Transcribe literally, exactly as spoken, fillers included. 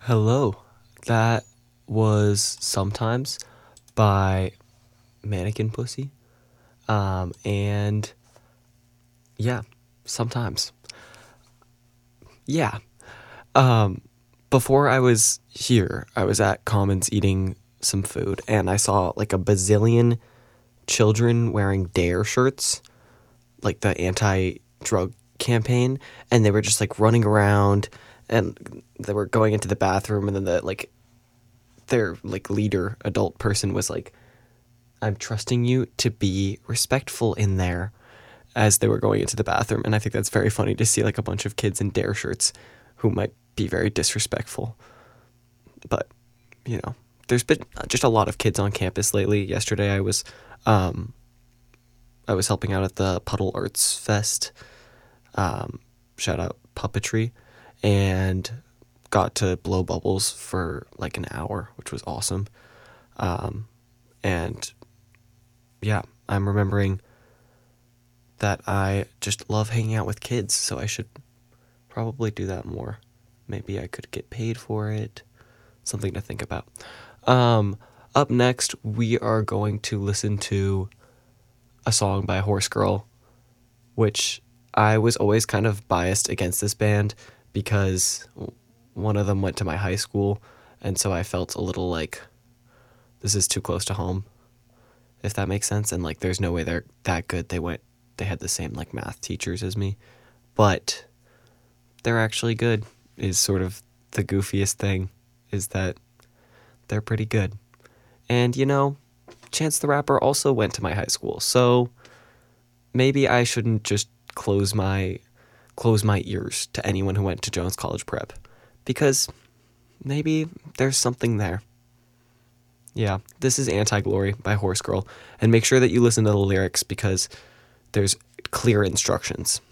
Hello. That was Sometimes by Mannequin Pussy. Um, and yeah, sometimes. Yeah. Um, Before I was here, I was at Commons eating some food and I saw like a bazillion children wearing Dare shirts, like the anti drug campaign, and they were just like running around and they were going into the bathroom, and then the like their like leader adult person was like, I'm trusting you to be respectful in there, as they were going into the bathroom. And I think that's very funny to see like a bunch of kids in Dare shirts who might be very disrespectful. But, you know, there's been just a lot of kids on campus lately. Yesterday I was um I was helping out at the Puddle Arts Fest. Um shout out puppetry, and got to blow bubbles for like an hour, which was awesome. Um and yeah, I'm remembering that I just love hanging out with kids, so I should probably do that more. Maybe I could get paid for it. Something to think about. Um, Up next, we are going to listen to a song by Horse Girl, which I was always kind of biased against this band because one of them went to my high school, and so I felt a little like this is too close to home, if that makes sense. And like, there's no way they're that good. They went, they had the same like math teachers as me, but they're actually good. Is sort of the goofiest thing, is that they're pretty good. And you know, Chance the Rapper also went to my high school, so maybe I shouldn't just close my close my ears to anyone who went to Jones College Prep, because maybe there's something there. Yeah, this is Anti-Glory by Horse Girl, and make sure that you listen to the lyrics because there's clear instructions.